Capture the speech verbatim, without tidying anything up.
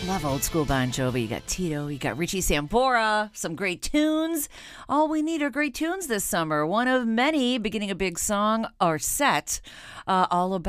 Love old school Bon Jovi. You got Tito, you got Richie Sambora, some great tunes. All we need are great tunes this summer. One of many, beginning a big song or set, uh, all about